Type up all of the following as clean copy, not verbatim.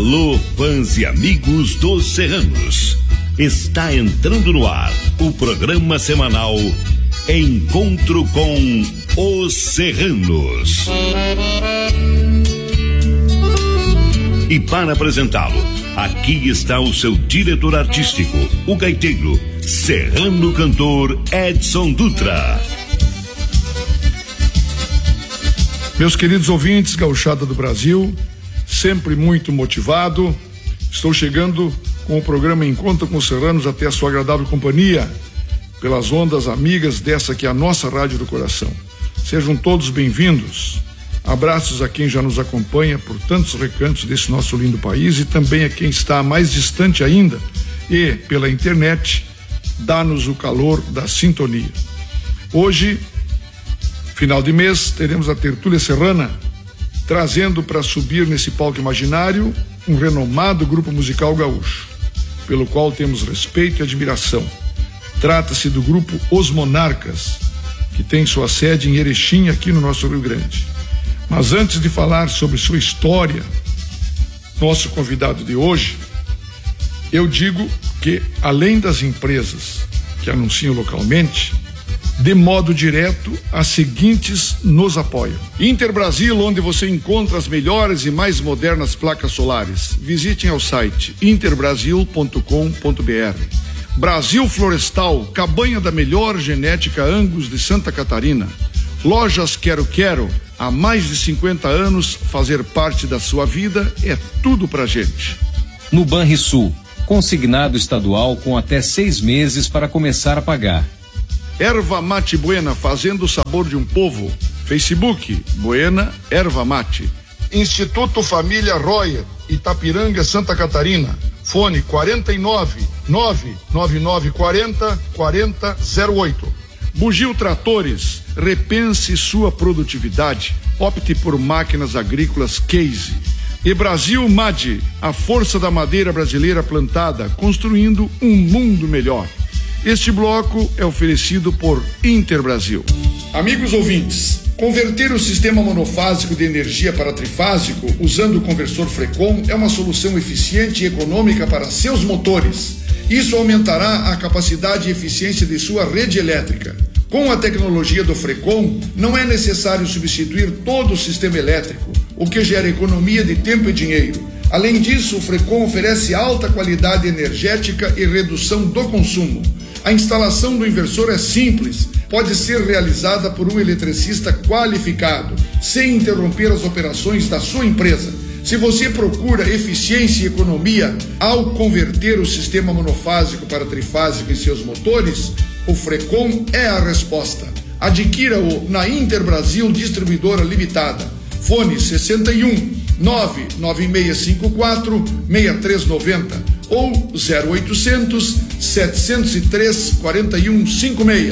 Alô, fãs e amigos dos Serranos. Está entrando no ar o programa semanal Encontro com os Serranos. E para apresentá-lo, aqui está o seu diretor artístico, o gaiteiro, serrano cantor Edson Dutra. Meus queridos ouvintes, gauchada do Brasil, sempre muito motivado, estou chegando com o programa Encontro com os Serranos até a sua agradável companhia, pelas ondas amigas dessa que é a nossa rádio do coração. Sejam todos bem-vindos. Abraços a quem já nos acompanha por tantos recantos desse nosso lindo país e também a quem está mais distante ainda e, pela internet, dá-nos o calor da sintonia. Hoje, final de mês, teremos a Tertúlia Serrana, trazendo para subir nesse palco imaginário um renomado grupo musical gaúcho, pelo qual temos respeito e admiração. Trata-se do grupo Os Monarcas, que tem sua sede em Erechim, aqui no nosso Rio Grande. Mas antes de falar sobre sua história, nosso convidado de hoje, eu digo que, além das empresas que anunciam localmente, de modo direto, as seguintes nos apoiam. Interbrasil, onde você encontra as melhores e mais modernas placas solares. Visitem ao site interbrasil.com.br. Brasil Florestal, cabanha da melhor genética Angus de Santa Catarina. Lojas Quero, há mais de 50 anos, fazer parte da sua vida é tudo pra gente. No Banrisul, consignado estadual com até 6 meses para começar a pagar. Erva Mate Buena, fazendo o sabor de um povo. Facebook, Buena Erva Mate. Instituto Família Royer, Itapiranga, Santa Catarina. Fone 49 99940 4008. Bugio Tratores, repense sua produtividade. Opte por máquinas agrícolas Case. E Brasil MAD, a força da madeira brasileira plantada, construindo um mundo melhor. Este bloco é oferecido por Interbrasil. Amigos ouvintes, converter o sistema monofásico de energia para trifásico usando o conversor Frecon é uma solução eficiente e econômica para seus motores. Isso aumentará a capacidade e eficiência de sua rede elétrica. Com a tecnologia do Frecon, não é necessário substituir todo o sistema elétrico, o que gera economia de tempo e dinheiro. Além disso, o Frecon oferece alta qualidade energética e redução do consumo. A instalação do inversor é simples, pode ser realizada por um eletricista qualificado, sem interromper as operações da sua empresa. Se você procura eficiência e economia ao converter o sistema monofásico para trifásico em seus motores, o Frecon é a resposta. Adquira-o na Interbrasil Distribuidora Limitada. Fone 61 99654 6390 ou 0800 703 4156.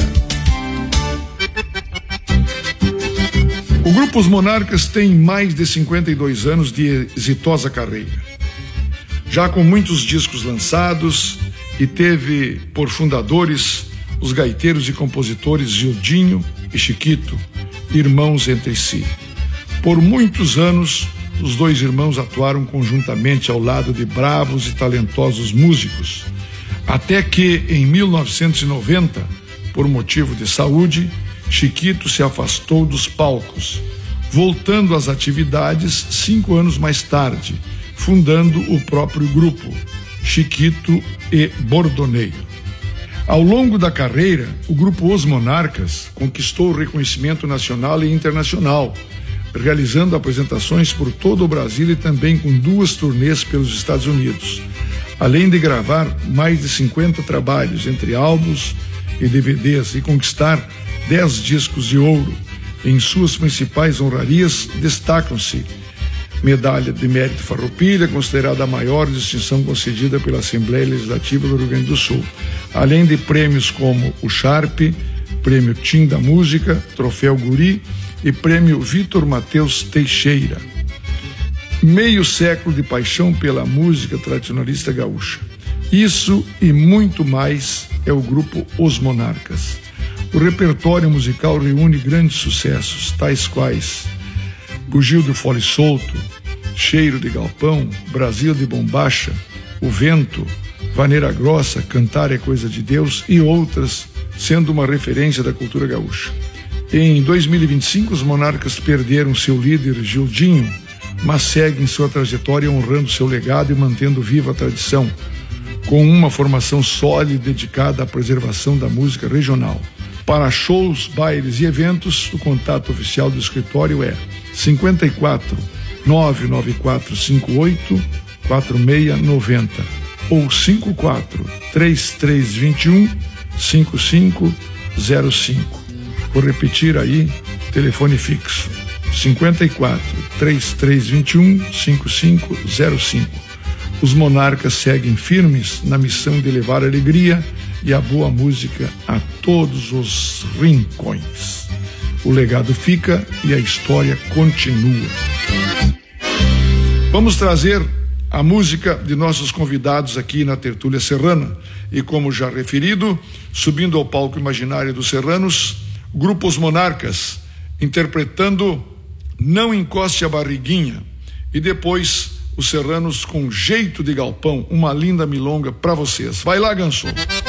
O Grupo Os Monarcas tem mais de 52 anos de exitosa carreira, já com muitos discos lançados, e teve por fundadores os gaiteiros e compositores Gildinho e Chiquito, irmãos entre si. Por muitos anos, os dois irmãos atuaram conjuntamente ao lado de bravos e talentosos músicos, até que, em 1990, por motivo de saúde, Chiquito se afastou dos palcos, voltando às atividades 5 anos mais tarde, fundando o próprio grupo, Chiquito e Bordoneio. Ao longo da carreira, o grupo Os Monarcas conquistou o reconhecimento nacional e internacional, realizando apresentações por todo o Brasil e também com 2 turnês pelos Estados Unidos, além de gravar mais de 50 trabalhos, entre álbuns e DVDs, e conquistar 10 discos de ouro. Em suas principais honrarias destacam-se Medalha de Mérito Farroupilha, considerada a maior distinção concedida pela Assembleia Legislativa do Rio Grande do Sul, além de prêmios como o Sharp, Prêmio Tim da Música, Troféu Guri e Prêmio Vitor Mateus Teixeira. Meio século de paixão pela música tradicionalista gaúcha. Isso e muito mais é o grupo Os Monarcas. O repertório musical reúne grandes sucessos, tais quais Bugio do Fole Solto, Cheiro de Galpão, Brasil de Bombacha, O Vento, Vaneira Grossa, Cantar é Coisa de Deus e outras, sendo uma referência da cultura gaúcha. Em 2025, os Monarcas perderam seu líder, Gildinho, mas seguem sua trajetória honrando seu legado e mantendo viva a tradição, com uma formação sólida dedicada à preservação da música regional. Para shows, bailes e eventos, o contato oficial do escritório é 54 99458 4690 ou 54 3321 5505. Vou repetir aí, telefone fixo 54 3321 5505. Os Monarcas seguem firmes na missão de levar alegria e a boa música a todos os rincões. O legado fica e a história continua. Vamos trazer a música de nossos convidados aqui na Tertúlia Serrana. E como já referido, subindo ao palco imaginário dos serranos, Grupo Os Monarcas, interpretando Não Encoste a Barriguinha. E depois, os serranos com Jeito de Galpão, uma linda milonga para vocês. Vai lá, Ganso.